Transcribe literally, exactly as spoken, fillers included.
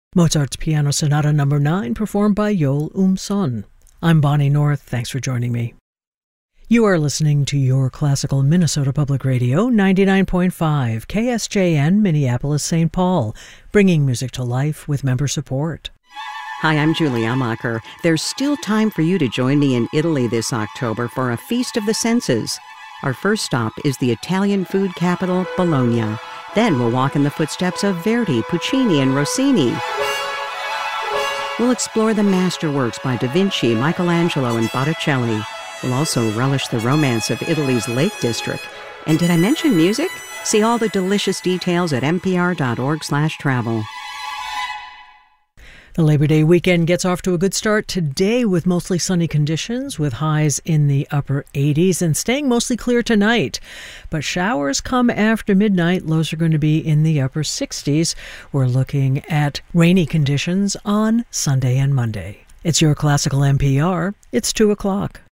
Mozart's Piano Sonata Number nine, performed by Yoel Um-son. I'm Bonnie North. Thanks for joining me. You are listening to Your Classical Minnesota Public Radio, ninety-nine point five, K S J N, Minneapolis, Saint Paul, bringing music to life with member support. Hi, I'm Julie Amacher. There's still time for you to join me in Italy this October for a Feast of the Senses. Our first stop is the Italian food capital, Bologna. Then we'll walk in the footsteps of Verdi, Puccini, and Rossini. We'll explore the masterworks by Da Vinci, Michelangelo, and Botticelli. We'll also relish the romance of Italy's Lake District. And did I mention music? See all the delicious details at npr.org slash travel. The Labor Day weekend gets off to a good start today with mostly sunny conditions, with highs in the upper eighties and staying mostly clear tonight. But showers come after midnight. Lows are going to be in the upper sixties. We're looking at rainy conditions on Sunday and Monday. It's Your Classical N P R. It's two o'clock.